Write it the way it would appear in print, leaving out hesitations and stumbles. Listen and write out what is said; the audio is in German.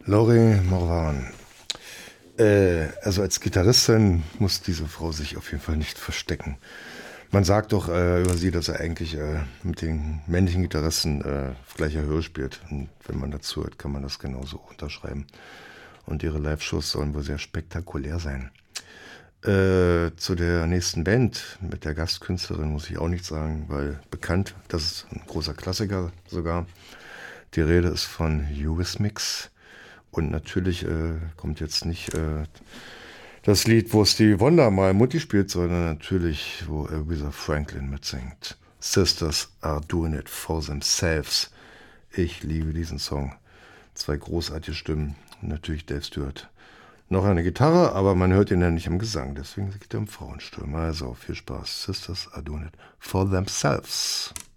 Laurie Morvan. Also als Gitarristin muss diese Frau sich auf jeden Fall nicht verstecken. Man sagt doch über sie, dass er eigentlich mit den männlichen Gitarristen auf gleicher Höhe spielt. Und wenn man dazu hört, kann man das genauso unterschreiben. Und ihre Live-Shows sollen wohl sehr spektakulär sein. Zu der nächsten Band mit der Gastkünstlerin muss ich auch nichts sagen, weil bekannt, das ist ein großer Klassiker sogar. Die Rede ist von Eurythmics. Und natürlich kommt jetzt nicht das Lied, wo Stevie Wonder mal Mutti spielt, sondern natürlich, wo Aretha Franklin mitsingt. Sisters are doing it for themselves. Ich liebe diesen Song. Zwei großartige Stimmen. Und natürlich Dave Stewart. Noch eine Gitarre, aber man hört ihn ja nicht im Gesang. Deswegen geht er im Frauenstimmen. Also viel Spaß. Sisters are doing it for themselves.